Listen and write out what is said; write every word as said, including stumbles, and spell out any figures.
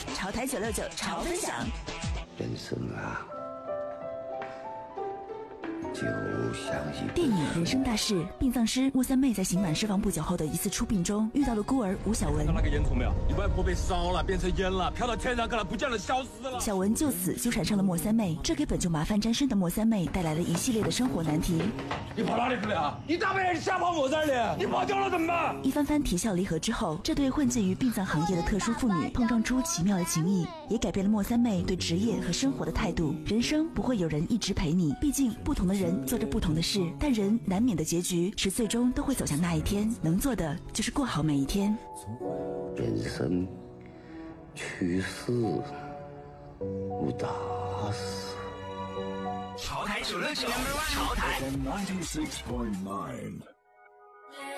潮台九六九潮分享。 人生啊，就像一电影《人生大事》，殡葬师莫三妹在刑满释放不久后的一次出殡中，遇到了孤儿吴小文。 看到那个烟囱没有？你外婆被烧了，变成烟了，飘到天上去了，不见了，消失了。 小文就此纠缠上了莫三妹，这给本就麻烦沾身的莫三妹带来了一系列的生活难题。 你跑哪里去了？你大半夜瞎跑我这儿的，你跑丢了怎么办？ 一番番啼笑离合之后，这对混迹于殡葬行业的特殊妇女碰撞出奇妙的情谊，也改变了莫三妹对职业和生活的态度。人生不会有人一直陪你，毕竟不同的人做着不同的事，但人难免的结局是最终都会走向那一天，能做的就是过好每一天。 人生去世无大事。 潮台九六九，潮台 ninety-six point nine